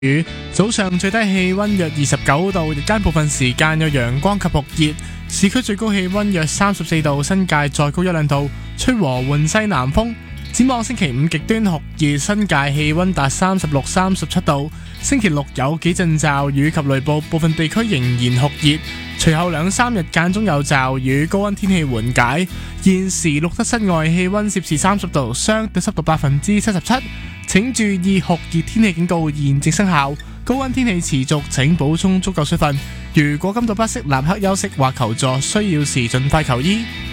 雨，早上最低氣溫約29度，日間部分時間有陽光及酷熱，市區最高氣溫約34度，新界再高1-2度，吹和緩西南風。展望星期五極端酷熱，新界氣溫達36、37度。星期六有幾陣驟雨及雷暴，部分地區仍然酷熱。隨後2-3日間中有驟雨，高溫天氣緩解。現時錄得室外氣溫攝氏30度，相對濕度77%。請注意酷熱天氣警告現正生效，高溫天氣持續，請補充足夠水分。如果感到不適，立刻休息或求助，需要時盡快求醫。